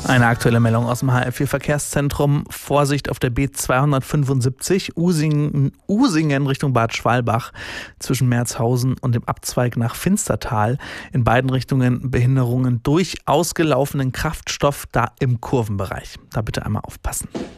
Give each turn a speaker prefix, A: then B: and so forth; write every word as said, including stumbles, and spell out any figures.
A: Eine aktuelle Meldung aus dem H L vier Verkehrszentrum. Vorsicht auf der B zweihundertfünfundsiebzig Usingen, Usingen Richtung Bad Schwalbach zwischen Merzhausen und dem Abzweig nach Finstertal. In beiden Richtungen Behinderungen durch ausgelaufenen Kraftstoff da im Kurvenbereich. Da bitte einmal aufpassen.